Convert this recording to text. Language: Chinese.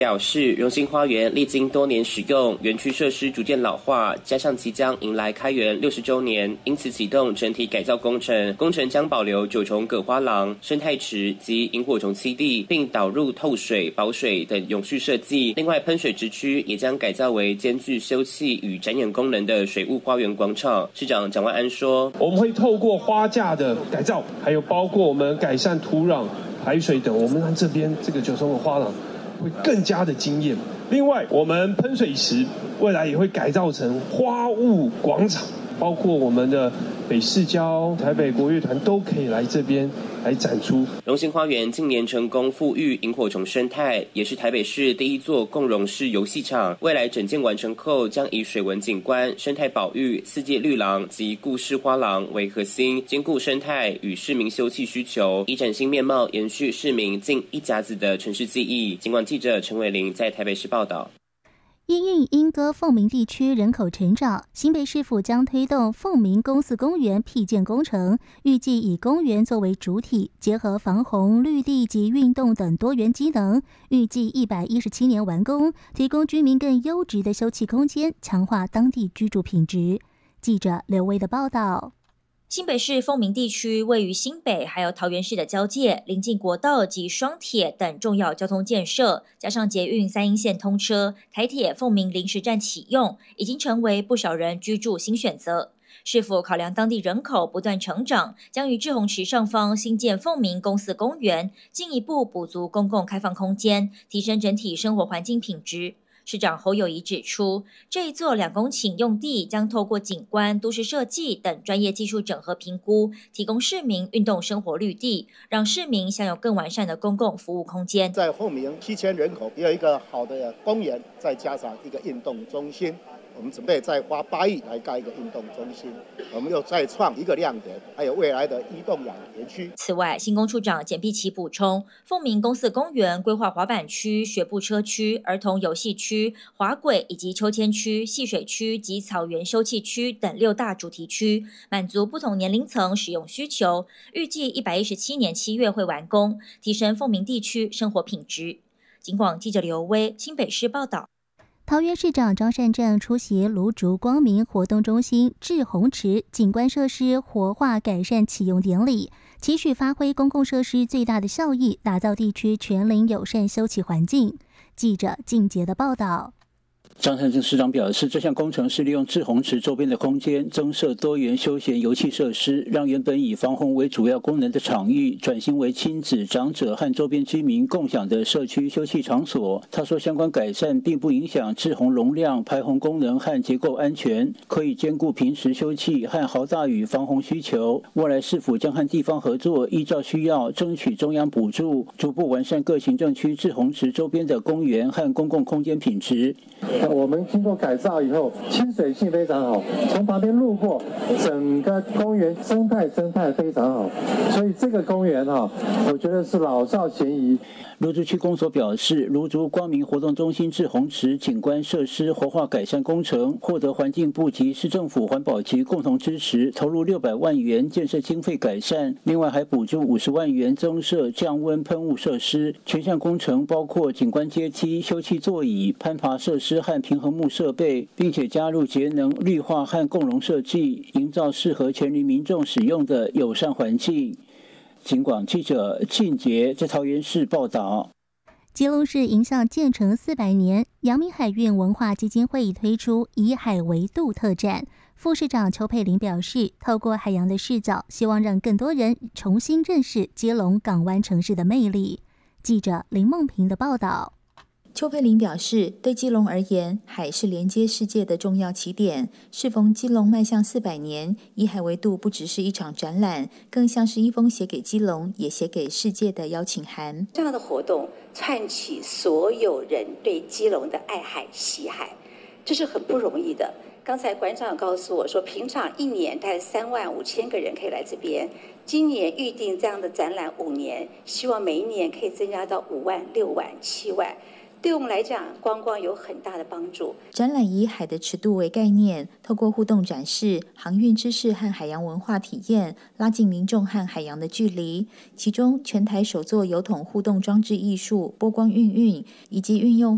表示，荣兴花园历经多年使用，园区设施逐渐老化，加上即将迎来开园60周年，因此启动整体改造工程。工程将保留9重葛花廊、生态池及萤火虫栖地，并导入透水、保水等永续设计。另外，喷水池区也将改造为兼具休憩与展演功能的水雾花园广场。市长蒋万安说：“ 我们会透过花架的改造，还有包括我们改善土壤、排水等，我们让这边这个9重的花廊会更加的惊艳。另外，我们喷水池未来也会改造成花雾广场，包括我们的北市交、台北国乐团都可以来这边来展出。” 荣兴花园近年成功复育萤火虫生态，也是台北市第一座共融式游戏场。未来整建完成后，将以水文景观、生态保育、4季绿廊及故事花廊为核心，兼顾生态与市民休憩需求，以崭新面貌延续市民近一甲子的城市记忆。警广记者陈伟玲在台北市报道。 因应莺歌凤鸣地区人口成长，新北市府将推动凤鸣公祀公园闢建工程，预计以公园作为主体，结合防洪、绿地及运动等多元机能，预计117年完工，提供居民更优质的休憩空间，强化当地居住品质。记者刘威的报道。 新北市凤鸣地区位于新北还有桃园市的交界，临近国道及双铁等重要交通建设，加上捷运3鶯线通车，台铁凤鸣临时站启用，已经成为不少人居住新选择。市府考量当地人口不断成长，将于志洪池上方新建凤鸣公祀公园，进一步补足公共开放空间，提升整体生活环境品质。市长侯友宜指出，这一座2公顷用地将透过景观、都市设计等专业技术整合评估，提供市民运动生活绿地，让市民享有更完善的公共服务空间。 在凤鸣7000人口，也有一个好的公园，再加上一个运动中心。我们准备再花8亿来盖一个运动中心，我们又再创一个亮点，还有未来的移动养园区。 此外，新工处长简碧琪补充，凤鸣公祀公园规划滑板区、学步车区、儿童游戏区、滑轨以及秋千区、戏水区及草原休憩区等6大主题区，满足不同年龄层使用需求。预计117年7月会完工，提升凤鸣地区生活品质。警广记者刘威新北市报道。 桃园市长张善政出席芦竹光明活动中心志洪池景观设施活化改善启用典礼，期许发挥公共设施最大的效益，打造地区全龄友善休憩环境。记者靳杰的报道。 张善政市长表示，这项工程是利用志洪池周边的空间增设多元休闲游憩设施，让原本以防洪为主要功能的场域转型为亲子、长者和周边居民共享的社区休憩场所。他说，相关改善并不影响滞洪容量、排洪功能和结构安全，可以兼顾平时休憩和豪大雨防洪需求。未来市府将和地方合作，依照需要争取中央补助，逐步完善各行政区志洪池周边的公园和公共空间品质。 我们经过改造以后，亲水性非常好，从旁边路过，整个公园生态非常好，所以这个公园我觉得是老少咸宜。 芦竹区公所表示，芦竹光明活动中心志洪池景观设施活化改善工程获得环境部及市政府环保局共同支持，投入600万元建设经费改善，另外还补助50万元增设降温喷雾设施。全项工程包括景观阶梯、休憩座椅、攀爬设施和平衡木设备，并且加入节能、绿化和共融设计，营造适合全龄民众使用的友善环境。警广记者靳杰在桃园市报道。 基隆市迎向建成400年，阳明海运文化基金会推出以海为度特展。副市长邱佩玲表示，透过海洋的视角，希望让更多人重新认识基隆港湾城市的魅力。记者林梦平的报道。 邱佩玲表示，对基隆而言，海是连接世界的重要起点。适逢基隆迈向400年，以海为度不只是一场展览，更像是一封写给基隆，也写给世界的邀请函。 这样的活动串起所有人对基隆的爱海惜海，这是很不容易的。刚才馆长告诉我说，平常1年大概35000个人可以来这边，今年预定这样的展览5年，希望每一年可以增加到5万、6万、7万。对我们来讲，观光有很大的帮助。 展览以海的尺度为概念，透过互动展示、航运知识和海洋文化体验，拉近民众和海洋的距离。其中，全台首座邮筒互动装置艺术波光运运，以及运用